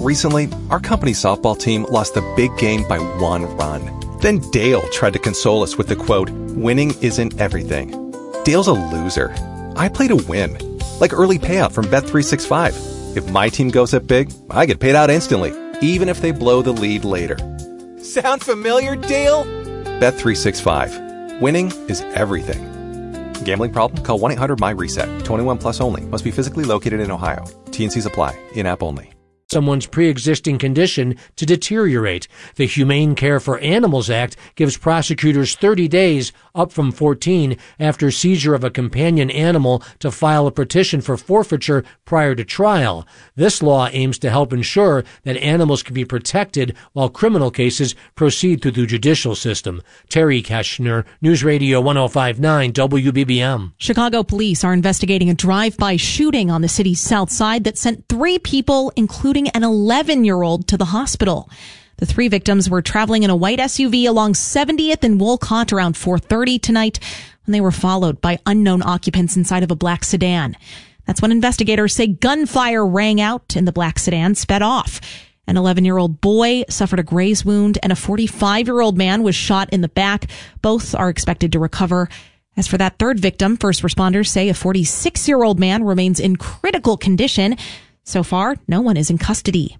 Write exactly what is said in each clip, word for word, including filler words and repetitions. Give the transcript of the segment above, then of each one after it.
Recently, our company's softball team lost the big game by one run. Then Dale tried to console us with the quote, "Winning isn't everything." Dale's a loser. I play to win. Like early payout from Bet three sixty-five. If my team goes up big, I get paid out instantly, even if they blow the lead later. Sound familiar, Dale? Bet three sixty-five. Winning is everything. Gambling problem? Call one eight hundred M Y reset. twenty-one plus only. Must be physically located in Ohio. T and Cs apply. In-app only. Someone's pre-existing condition to deteriorate. The Humane Care for Animals Act gives prosecutors thirty days, up from fourteen, after seizure of a companion animal to file a petition for forfeiture prior to trial. This law aims to help ensure that animals can be protected while criminal cases proceed through the judicial system. Terry Keshner, News Radio ten fifty-nine W B B M. Chicago police are investigating a drive-by shooting on the city's south side that sent three people, including an eleven-year-old, to the hospital. The three victims were traveling in a white S U V along seventieth and Wolcott around four thirty tonight when they were followed by unknown occupants inside of a black sedan. That's when investigators say gunfire rang out and the black sedan sped off. An eleven-year-old boy suffered a graze wound and a forty-five-year-old man was shot in the back. Both are expected to recover. As for that third victim, first responders say a forty-six-year-old man remains in critical condition. So far, no one is in custody.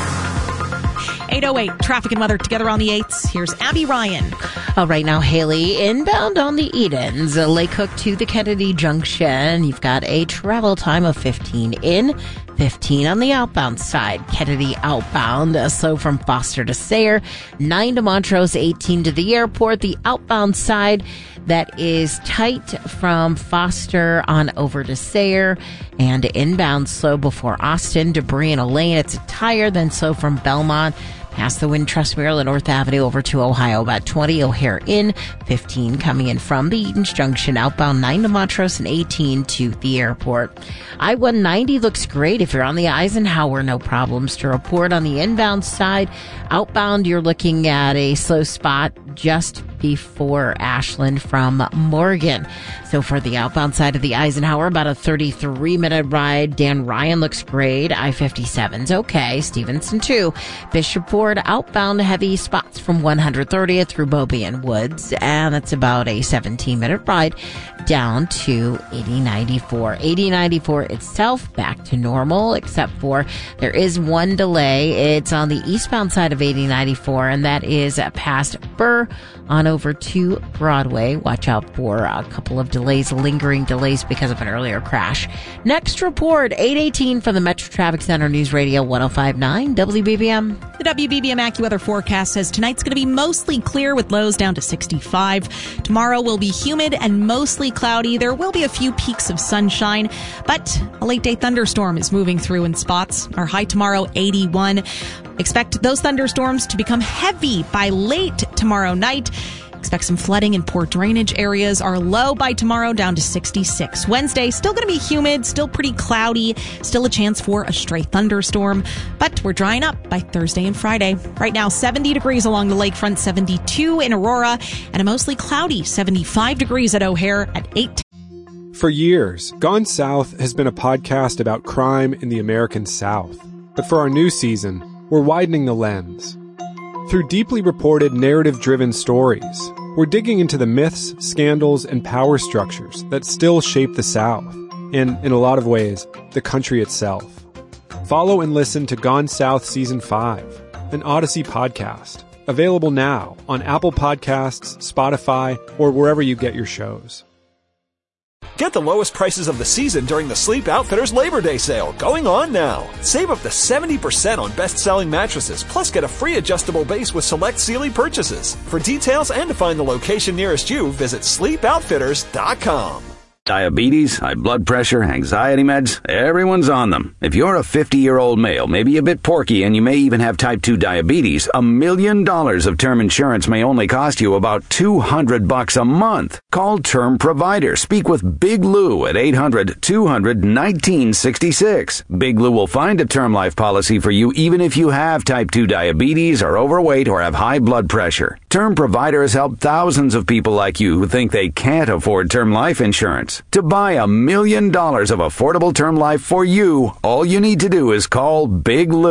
eight oh eight, traffic and weather together on the eights. Here's Abby Ryan. All right, now, Haley, inbound on the Edens, uh, Lake Hook to the Kennedy Junction. You've got a travel time of fifteen in, fifteen on the outbound side. Kennedy outbound, uh, slow from Foster to Sayre. nine to Montrose, eighteen to the airport. The outbound side, that is tight from Foster on over to Sayre. And inbound slow before Austin. Debris in a lane. It's a tire, then slow from Belmont past the Wintrust Maryland North Avenue over to Ohio. About twenty O'Hare in, fifteen coming in from the Edens Junction. Outbound nine to Montrose and eighteen to the airport. I one ninety looks great if you're on the Eisenhower. No problems to report on the inbound side. Outbound, you're looking at a slow spot just before Ashland from Morgan. So for the outbound side of the Eisenhower, about a thirty-three minute ride. Dan Ryan looks great. I fifty-seven's okay. Stevenson too. Bishop Ford outbound, heavy spots from one thirtieth through Bobby and Woods. And that's about a seventeen minute ride down to eighty ninety-four. eighty ninety-four itself back to normal, except for there is one delay. It's on the eastbound side of eighty ninety-four, and that is past Burr on over to Broadway. Watch out for a couple of delays, lingering delays because of an earlier crash. Next report, eight eighteen from the Metro Traffic Center, News Radio ten fifty-nine W B B M. The W B B M AccuWeather forecast says tonight's going to be mostly clear with lows down to sixty-five. Tomorrow will be humid and mostly cloudy. There will be a few peaks of sunshine, but a late day thunderstorm is moving through in spots. Our high tomorrow, eighty-one. Expect those thunderstorms to become heavy by late tomorrow night. Expect some flooding in poor drainage areas. Our low by tomorrow down to sixty-six. Wednesday, still going to be humid, still pretty cloudy, still a chance for a stray thunderstorm, but we're drying up by Thursday and Friday. Right now, seventy degrees along the lakefront, seventy-two in Aurora, and a mostly cloudy seventy-five degrees at O'Hare at eight. For years, Gone South has been a podcast about crime in the American South. But for our new season, we're widening the lens. Through deeply reported, narrative-driven stories, we're digging into the myths, scandals, and power structures that still shape the South, and, in a lot of ways, the country itself. Follow and listen to Gone South Season five, an Odyssey podcast, available now on Apple Podcasts, Spotify, or wherever you get your shows. Get the lowest prices of the season during the Sleep Outfitters Labor Day sale, going on now. Save up to seventy percent on best-selling mattresses, plus get a free adjustable base with select Sealy purchases. For details and to find the location nearest you, visit sleep outfitters dot com. Diabetes, high blood pressure, anxiety meds, everyone's on them. If you're a fifty-year-old male, maybe a bit porky, and you may even have type two diabetes, a million dollars of term insurance may only cost you about two hundred bucks a month. Call Term Provider. Speak with Big Lou at eight hundred, two hundred, nineteen sixty-six. Big Lou will find a term life policy for you even if you have type two diabetes, are overweight, or have high blood pressure. Term Provider has helped thousands of people like you who think they can't afford term life insurance. To buy a million dollars of affordable term life for you, all you need to do is call Big Lou.